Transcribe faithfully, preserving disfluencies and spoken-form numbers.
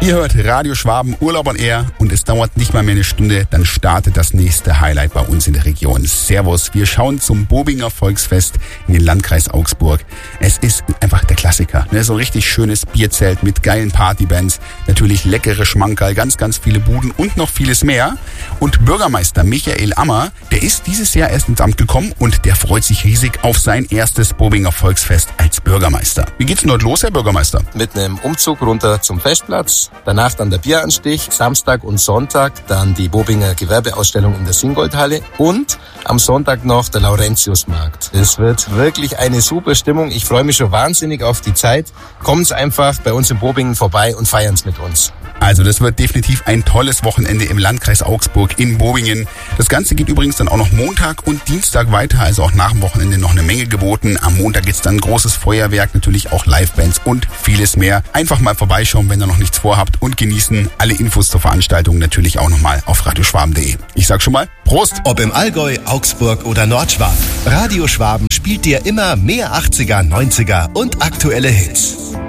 Ihr hört Radio Schwaben Urlaub on Air und es dauert nicht mal mehr eine Stunde, dann startet das nächste Highlight bei uns in der Region. Servus, wir schauen zum Bobinger Volksfest in den Landkreis Augsburg. Es ist einfach der Klassiker, ne? So ein richtig schönes Bierzelt mit geilen Partybands, natürlich leckere Schmankerl, ganz, ganz viele Buden und noch vieles mehr. Und Bürgermeister Michael Ammer, der ist dieses Jahr erst ins Amt gekommen und der freut sich riesig auf sein erstes Bobinger Volksfest als Bürgermeister. Wie geht's denn dort los, Herr Bürgermeister? Mit einem Umzug runter zum Festplatz. Danach dann der Bieranstich, Samstag und Sonntag dann die Bobinger Gewerbeausstellung in der Singoldhalle und am Sonntag noch der Laurentiusmarkt. Es wird wirklich eine super Stimmung. Ich freue mich schon wahnsinnig auf die Zeit. Kommt einfach bei uns in Bobingen vorbei und feiern's mit uns. Also das wird definitiv ein tolles Wochenende im Landkreis Augsburg in Bobingen. Das Ganze geht übrigens dann auch noch Montag und Dienstag weiter, also auch nach dem Wochenende noch eine Menge geboten. Am Montag gibt's dann ein großes Feuerwerk, natürlich auch Livebands und vieles mehr. Einfach mal vorbeischauen, wenn ihr noch nichts vorhabt und genießen. Alle Infos zur Veranstaltung natürlich auch nochmal auf radioschwaben punkt de. Ich sag schon mal Prost! Ob im Allgäu, Augsburg oder Nordschwaben, Radio Schwaben spielt dir immer mehr achtziger, neunziger und aktuelle Hits.